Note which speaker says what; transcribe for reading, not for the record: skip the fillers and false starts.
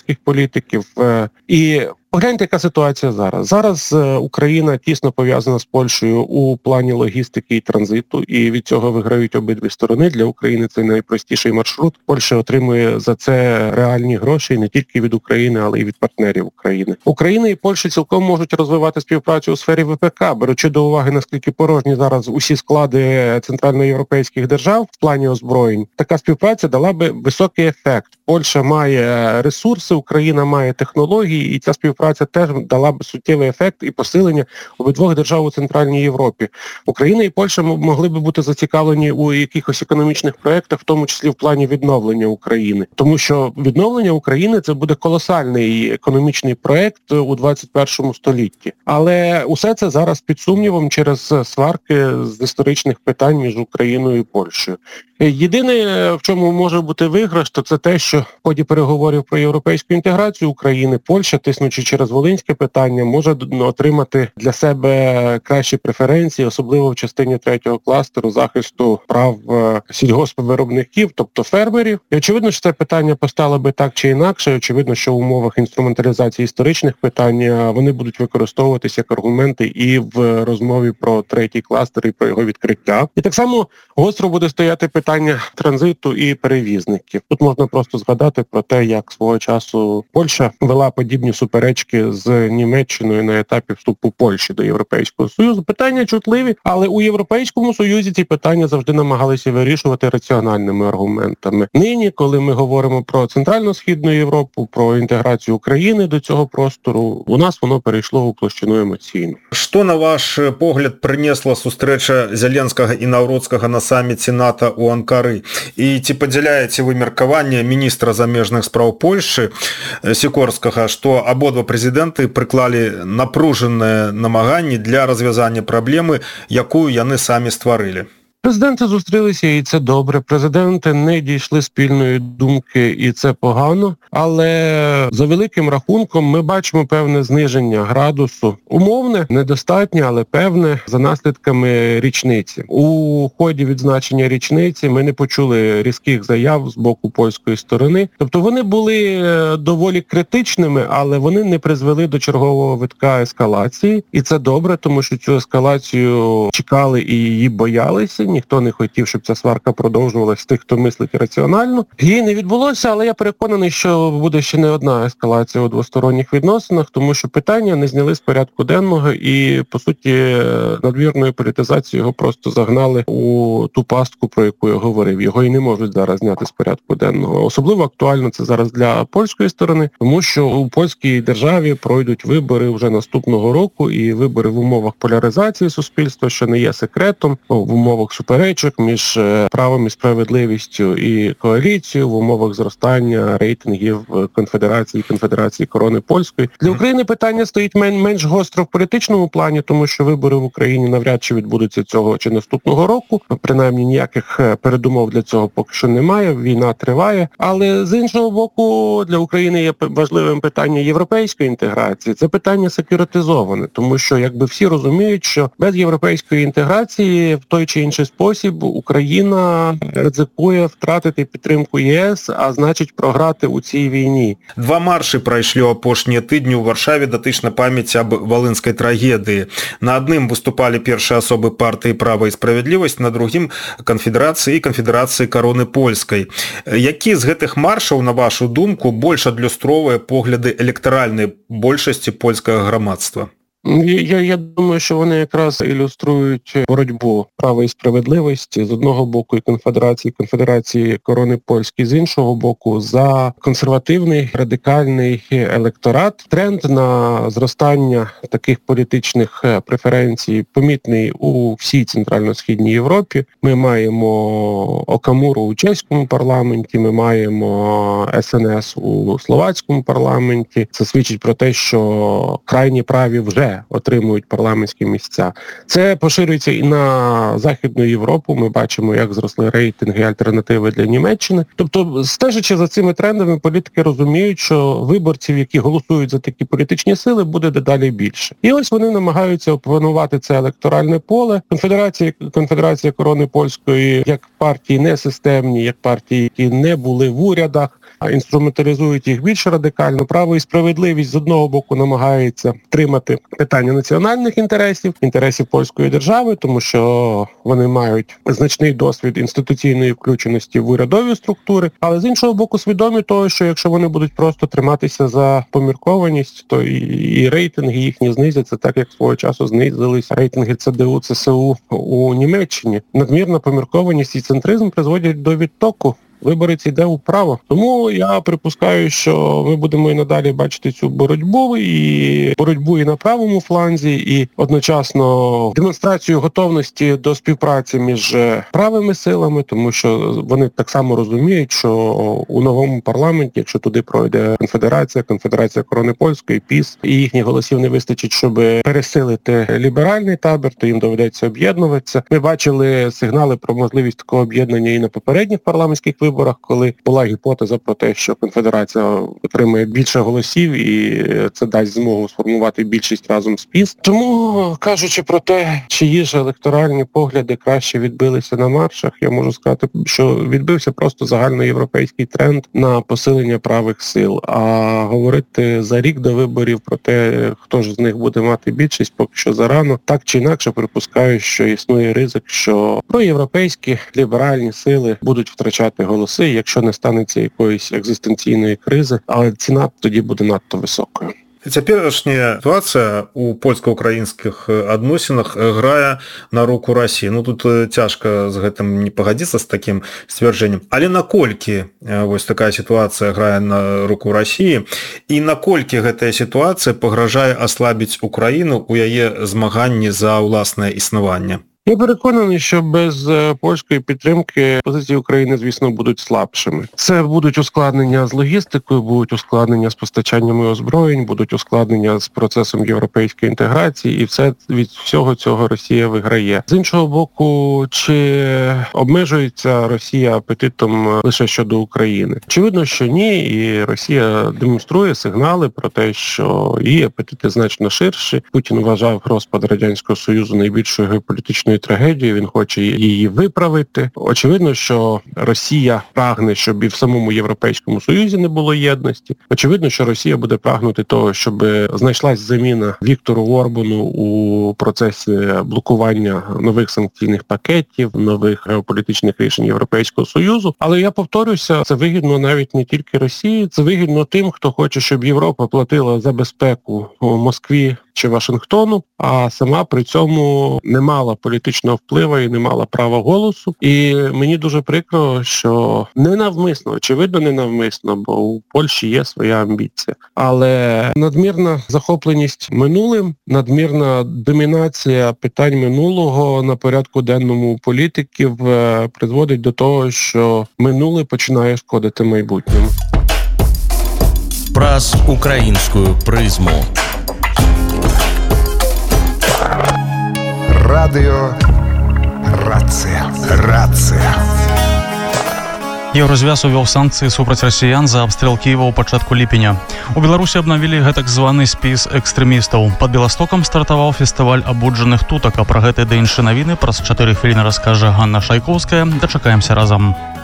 Speaker 1: європейських політиків. І погляньте, яка ситуація зараз. Зараз Україна тісно пов'язана з Польщею у плані логістики і транзиту, і від цього виграють обидві сторони. Для України це найпростіший маршрут. Польща отримує за це реальні гроші не тільки від України, але й від партнерів України. Україна і Польща цілком можуть розвивати співпрацю у сфері ВПК, беручи до уваги, наскільки порожні зараз усі склади центральноєвропейських держав в плані озброєнь. Така співпраця дала би високий ефект. Польща має ресурси, Україна має технології, і ця співпраця теж дала б суттєвий ефект і посилення обидвох держав у Центральній Європі. Україна і Польща могли б бути зацікавлені у якихось економічних проєктах, в тому числі в плані відновлення України. Тому що відновлення України – це буде колосальний економічний проєкт у 21 столітті. Але усе це зараз під сумнівом через сварки з історичних питань між Україною і Польщею. Єдине, в чому може бути виграш, то це те, що в ході переговорів про європейську інтеграцію України Польща, тиснучи через волинське питання, може отримати для себе кращі преференції, особливо в частині третього кластеру захисту прав сільгоспвиробників, тобто фермерів. І очевидно, що це питання постало би так чи інакше. Очевидно, що в умовах інструменталізації історичних питань вони будуть використовуватися як аргументи і в розмові про третій кластер і про його відкриття. І так само гостро буде стояти питання транзиту і перевізників. Тут можна просто згадати про те, як свого часу Польща вела подібні суперечки з Німеччиною на етапі вступу Польщі до Європейського Союзу. Питання чутливі, але у Європейському Союзі ці питання завжди намагалися вирішувати раціональними аргументами. Нині, коли ми говоримо про Центрально-Східну Європу, про інтеграцію України до цього простору, у нас воно перейшло у площину емоційну.
Speaker 2: Що, на ваш погляд, принесла сустрэча Зеленскага і Навроцкага на саміті НАТО у Анкары? І ці падзяляеце вы меркаванне міністра замежных спраў Польшчы Сікорскага, што абодва прэзідэнты прыклалі напружаныя намаганні для развязання праблемы, якую яны самі стварылі?
Speaker 1: Президенти зустрілися, і це добре. Президенти не дійшли спільної думки, і це погано. Але за великим рахунком ми бачимо певне зниження градусу. Умовне, недостатнє, але певне, за наслідками річниці. У ході відзначення річниці ми не почули різких заяв з боку польської сторони. Тобто вони були доволі критичними, але вони не призвели до чергового витка ескалації. І це добре, тому що цю ескалацію чекали і її боялися. Ніхто не хотів, щоб ця сварка продовжувалася з тих, хто мислить раціонально. Її не відбулося, але я переконаний, що буде ще не одна ескалація у двосторонніх відносинах, тому що питання не зняли з порядку денного і, по суті, надмірною політизацією його просто загнали у ту пастку, про яку я говорив. Його і не можуть зараз зняти з порядку денного. Особливо актуально це зараз для польської сторони, тому що у польській державі пройдуть вибори вже наступного року, і вибори в умовах поляризації суспільства, що не є секретом, в умовах суперечок між правом і справедливістю і коаліцією, в умовах зростання рейтингів Конфедерації Корони Польської. Для України питання стоїть менш гостро в політичному плані, тому що вибори в Україні навряд чи відбудуться цього чи наступного року. Принаймні ніяких передумов для цього поки що немає, війна триває. Але з іншого боку, для України є важливим питання європейської інтеграції. Це питання секюритизоване, тому що якби всі розуміють, що без європейської інтеграції в той чи інший спосіб Україна ризикує втратити підтримку ЄС, а значить програти у цій війні.
Speaker 2: Два марші пройшли апошнія тижні у Варшаві датычна памяці аб волинській трагедії. На одним виступали перші особи партії «Право і справедливість», на другим Конфедерації і Конфедерації Корони Польської. Які з гэтых маршаў, на вашу думку, больш адлюстроўвае погляды электаральнай большасці польскага грамадства?
Speaker 1: Я думаю, що вони якраз ілюструють боротьбу права і справедливості з одного боку і Конфедерації Корони Польської з іншого боку за консервативний, радикальний електорат. Тренд на зростання таких політичних преференцій помітний у всій Центрально-Східній Європі. Ми маємо Окамуру у чеському парламенті, ми маємо СНС у словацькому парламенті. Це свідчить про те, що крайні праві вже вже отримують парламентські місця. Це поширюється і на Західну Європу. Ми бачимо, як зросли рейтинги альтернативи для Німеччини. Тобто, стежачи за цими трендами, політики розуміють, що виборців, які голосують за такі політичні сили, буде дедалі більше. І ось вони намагаються опанувати це електоральне поле. Конфедерація Корони Польської, як партії несистемні, як партії, які не були в урядах, а інструменталізують їх більш радикально. Право і справедливість з одного боку намагається тримати питання національних інтересів польської держави, тому що вони мають значний досвід інституційної включеності в урядові структури, але з іншого боку свідомі того, що якщо вони будуть просто триматися за поміркованість, то і рейтинги їхні знизяться, так як свого часу знизились рейтинги ЦДУ, ЦСУ у Німеччині. Надмірна поміркованість і центризм призводять до відтоку. Виборець йде вправо. Тому я припускаю, що ми будемо і надалі бачити цю боротьбу і на правому фланзі, і одночасно демонстрацію готовності до співпраці між правими силами, тому що вони так само розуміють, що у новому парламенті, якщо туди пройде Конфедерація Корони Польської, ПіС, і їхніх голосів не вистачить, щоб пересилити ліберальний табір, то їм доведеться об'єднуватися. Ми бачили сигнали про можливість такого об'єднання і на попередніх парламентських виборах, коли була гіпотеза про те, що конфедерація отримає більше голосів і це дасть змогу сформувати більшість разом з ПіС. Тому, кажучи про те, чиї ж електоральні погляди краще відбилися на маршах, я можу сказати, що відбився просто загальноєвропейський тренд на посилення правих сил. А говорити за рік до виборів про те, хто ж з них буде мати більшість, поки що зарано. Так чи інакше, припускаю, що існує ризик, що проєвропейські ліберальні сили будуть втрачати голоси, якщо не станеться якоїсь екзистенційної кризи, але ціна тоді буде надто високою.
Speaker 2: Цяперашняя ситуація у польска-украінскіх адносінах грае на руку Расіі. Ну, тут цяжка з гэтым не пагадзіцца з такім сцвярджэннем. Але наколькі вось такая сітуацыя грае на руку Расіі і наколькі гэтая сітуацыя пагражае аслабіць Украіну у яе змаганні за ўласнае існаванне?
Speaker 1: Я переконаний, що без польської підтримки позиції України, звісно, будуть слабшими. Це будуть ускладнення з логістикою, будуть ускладнення з постачаннями озброєнь, будуть ускладнення з процесом європейської інтеграції, і все від всього цього Росія виграє. З іншого боку, чи обмежується Росія апетитом лише щодо України? Очевидно, що ні, і Росія демонструє сигнали про те, що її апетити значно ширші. Путін вважав розпад Радянського Союзу найбільшою геополітичною трагедію, він хоче її виправити. Очевидно, що Росія прагне, щоб і в самому Європейському Союзі не було єдності. Очевидно, що Росія буде прагнути того, щоб знайшлась заміна Віктору Орбану у процесі блокування нових санкційних пакетів, нових геополітичних рішень Європейського Союзу. Але я повторюся, це вигідно навіть не тільки Росії, це вигідно тим, хто хоче, щоб Європа платила за безпеку Москві чи Вашингтону, а сама при цьому не мала політичного впливу і не мала права голосу. І мені дуже прикро, що ненавмисно, очевидно ненавмисно, бо у Польщі є своя амбіція. Але надмірна захопленість минулим, надмірна домінація питань минулого на порядку денному політиків призводить до того, що минуле починає шкодити майбутньому.
Speaker 3: Праз українську призму.
Speaker 4: Радыё Рацыя.
Speaker 5: Еўразвяз увёў санкцыі супраць расіян за абстрэл Кіева ў пачатку ліпеня. У Беларусі абнавілі гэтак званы спіс экстрэмістаў. Пад Беластокам стартаваў фестываль абуджаных тутак, а пра гэты ды іншыя навіны праз 4 хвіліны раскажа Ганна Шайкоўская. Дачакаемся разам.